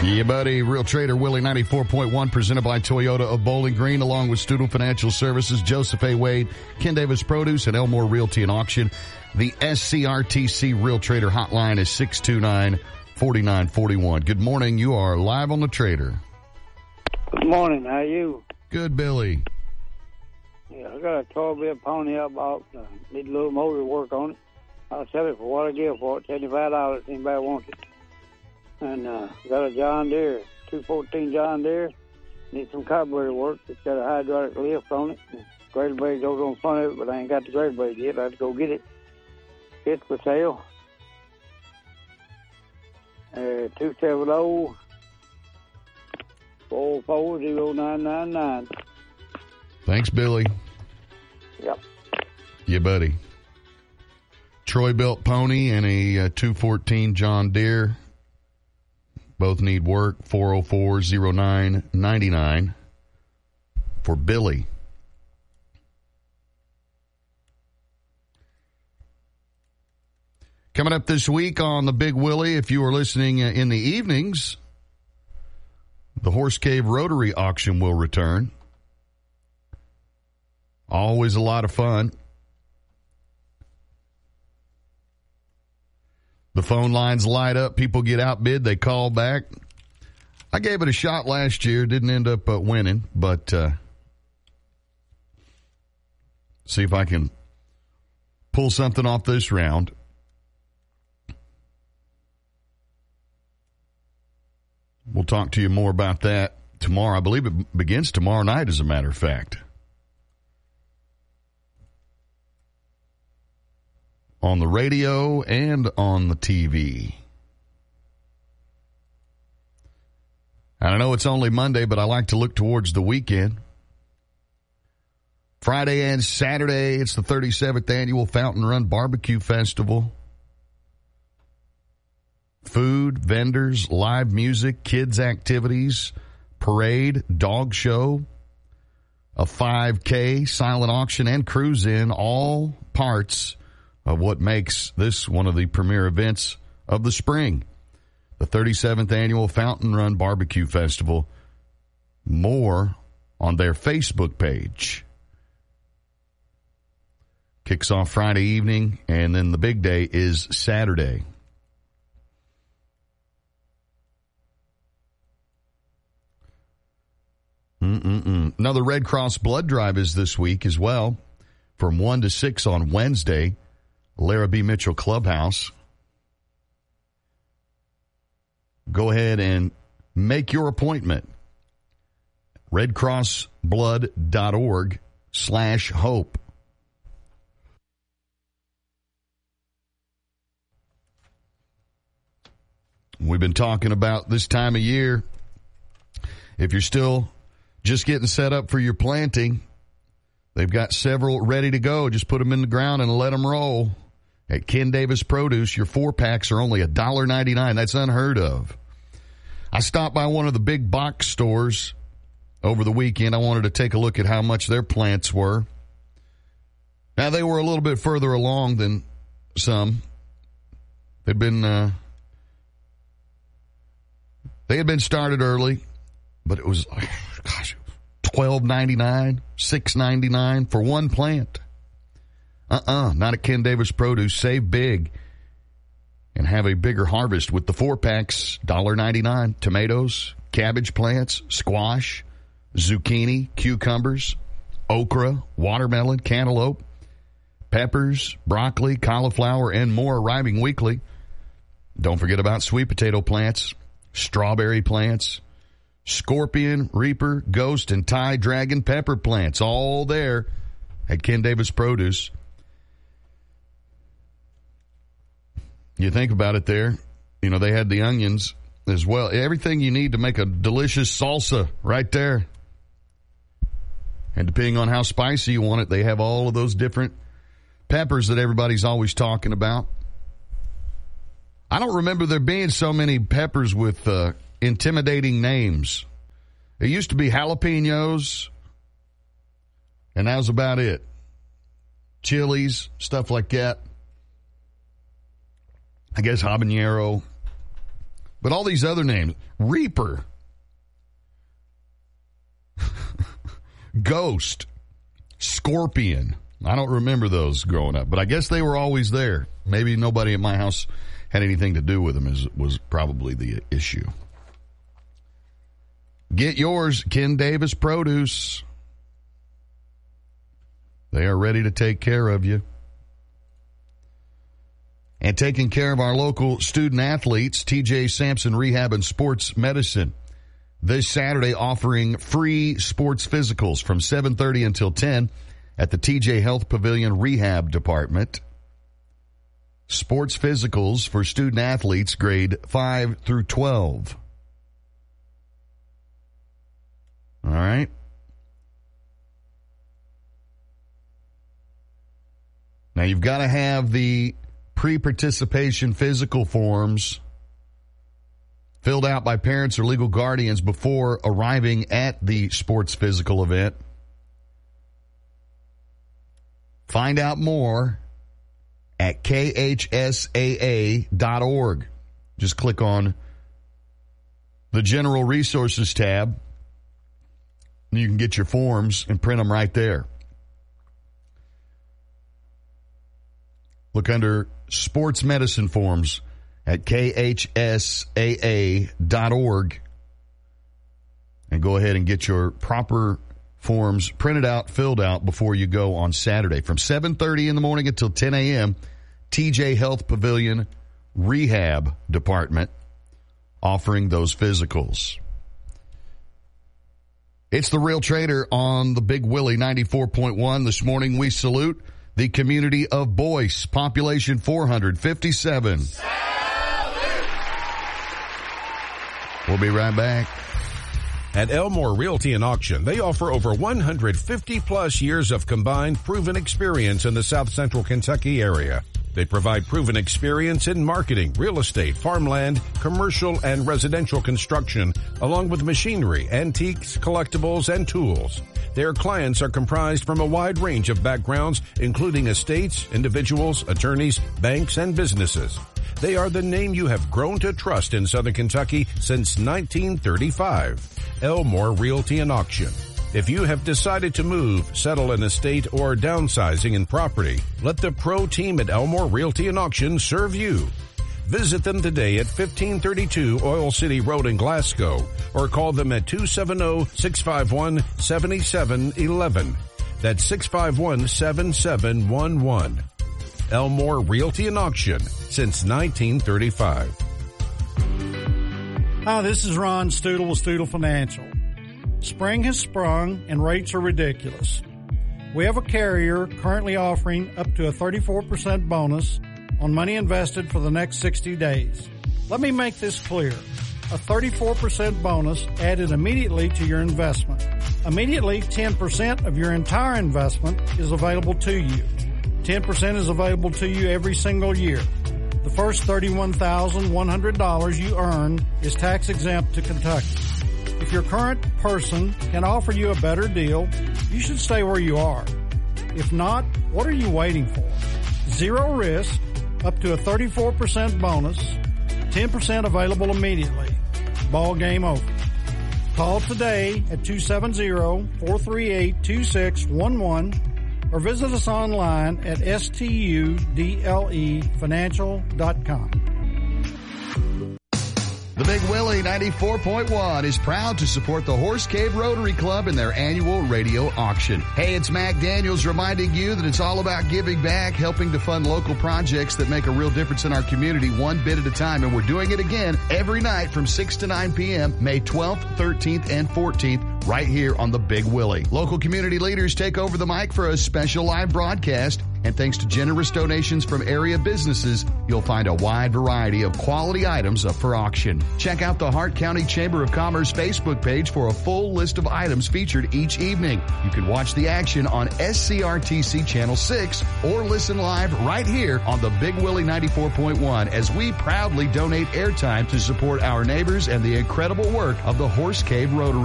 Yeah, buddy. Real Trader Willie 94.1, presented by Toyota of Bowling Green, along with Student Financial Services, Joseph A. Wade, Ken Davis Produce, and Elmore Realty and Auction. The SCRTC Real Trader hotline is 629-4941. Good morning. You are live on the Trader. Good morning. How are you? Good, Billy. Yeah, I got a 12-bit pony I bought. Need a little motor work on it. I'll sell it for what I give for it, $75 if anybody wants it. And got a John Deere, 214 John Deere. Need some carburetor work. It's got a hydraulic lift on it. Grader blade goes on the front of it, but I ain't got the grader blade yet. I have to go get it. It's for sale. 270-440-999. Thanks, Billy. Yep. Yeah, buddy. Troy-built pony and a 214 John Deere. Both need work. 404-0999 for Billy. Coming up this week on the Big Willie, if you are listening in the evenings, the Horse Cave Rotary auction will return. Always a lot of fun. The phone lines light up. People get outbid. They call back. I gave it a shot last year. Didn't end up winning, but see if I can pull something off this round. We'll talk to you more about that tomorrow. I believe it begins tomorrow night, as a matter of fact. On the radio and on the TV. And I know it's only Monday, but I like to look towards the weekend. Friday and Saturday, it's the 37th Annual Fountain Run Barbecue Festival. Food, vendors, live music, kids' activities, parade, dog show, a 5K, silent auction, and cruise-in, all parts of what makes this one of the premier events of the spring. The 37th Annual Fountain Run Barbecue Festival. More on their Facebook page. Kicks off Friday evening, and then the big day is Saturday. Another Red Cross blood drive is this week as well, from 1 to 6 on Wednesday. Lara B. Mitchell Clubhouse. Go ahead and make your appointment. redcrossblood.org/hope. We've been talking about this time of year. If you're still just getting set up for your planting, they've got several ready to go. Just put them in the ground and let them roll. At Ken Davis Produce, your 4-packs are only $1.99. That's unheard of. I stopped by one of the big box stores over the weekend. I wanted to take a look at how much their plants were. Now, they were a little bit further along than some. They had been started early, but it was, $12.99, $6.99 for one plant. Not at Ken Davis Produce. Save big and have a bigger harvest with the 4-packs, $1.99. Tomatoes, cabbage plants, squash, zucchini, cucumbers, okra, watermelon, cantaloupe, peppers, broccoli, cauliflower, and more arriving weekly. Don't forget about sweet potato plants, strawberry plants, scorpion, reaper, ghost, and Thai dragon pepper plants. All there at Ken Davis Produce. You think about it there. You know, they had the onions as well. Everything you need to make a delicious salsa right there. And depending on how spicy you want it, they have all of those different peppers that everybody's always talking about. I don't remember there being so many peppers with intimidating names. It used to be jalapenos, and that was about it. Chilies, stuff like that. I guess habanero. But all these other names, Reaper, Ghost, Scorpion. I don't remember those growing up, but I guess they were always there. Maybe nobody at my house had anything to do with them was probably the issue. Get yours, Ken Davis Produce. They are ready to take care of you. And taking care of our local student athletes, TJ Sampson Rehab and Sports Medicine. This Saturday offering free sports physicals from 7:30 until 10 at the TJ Health Pavilion Rehab Department. Sports physicals for student athletes grade 5 through 12. All right. Now you've got to have the pre-participation physical forms filled out by parents or legal guardians before arriving at the sports physical event. Find out more at khsaa.org. Just click on the General Resources tab, and you can get your forms and print them right there. Look under Sports Medicine Forms at khsaa.org and go ahead and get your proper forms printed out, filled out before you go on Saturday. From 7:30 in the morning until 10 a.m., TJ Health Pavilion Rehab Department offering those physicals. It's the Real Trader on the Big Willie 94.1. This morning we salute the community of Boyce, population 457. Salute! We'll be right back. At Elmore Realty and Auction, they offer over 150-plus years of combined proven experience in the South Central Kentucky area. They provide proven experience in marketing, real estate, farmland, commercial, and residential construction, along with machinery, antiques, collectibles, and tools. Their clients are comprised from a wide range of backgrounds, including estates, individuals, attorneys, banks, and businesses. They are the name you have grown to trust in Southern Kentucky since 1935. Elmore Realty and Auction. If you have decided to move, settle an estate, or downsizing in property, let the pro team at Elmore Realty and Auction serve you. Visit them today at 1532 Oil City Road in Glasgow, or call them at 270-651-7711. That's 651-7711. Elmore Realty and Auction since 1935. Hi, this is Ron Stoodle with Stoodle Financial. Spring has sprung and rates are ridiculous. We have a carrier currently offering up to a 34% bonus on money invested for the next 60 days. Let me make this clear. A 34% bonus added immediately to your investment. Immediately, 10% of your entire investment is available to you. 10% is available to you every single year. The first $31,100 you earn is tax exempt to Kentucky. If your current person can offer you a better deal, you should stay where you are. If not, what are you waiting for? Zero risk, up to a 34% bonus, 10% available immediately. Ball game over. Call today at 270-438-2611 or visit us online at studlefinancial.com. The Big Willie 94.1 is proud to support the Horse Cave Rotary Club in their annual radio auction. Hey, it's Mac Daniels reminding you that it's all about giving back, helping to fund local projects that make a real difference in our community one bit at a time. And we're doing it again every night from 6 to 9 p.m., May 12th, 13th, and 14th, right here on the Big Willie. Local community leaders take over the mic for a special live broadcast. And thanks to generous donations from area businesses, you'll find a wide variety of quality items up for auction. Check out the Hart County Chamber of Commerce Facebook page for a full list of items featured each evening. You can watch the action on SCRTC Channel 6 or listen live right here on the Big Willie 94.1 as we proudly donate airtime to support our neighbors and the incredible work of the Horse Cave Rotary